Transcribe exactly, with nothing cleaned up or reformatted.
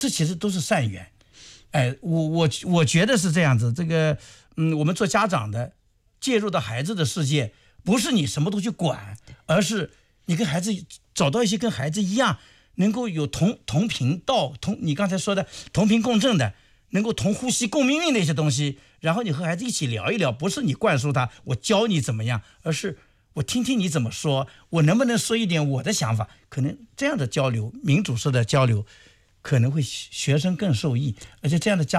这其实都是善缘。哎，我我我觉得是这样子。这个，嗯，我们做家长的介入到孩子的世界，不是你什么都去管，而是你跟孩子找到一些跟孩子一样，能够有同同频道，同你刚才说的同频共振的，能够同呼吸共命运的一些东西，然后你和孩子一起聊一聊，不是你灌输他，我教你怎么样，而是我听听你怎么说，我能不能说一点我的想法？可能这样的交流，民主式的交流，可能会学生更受益，而且这样的家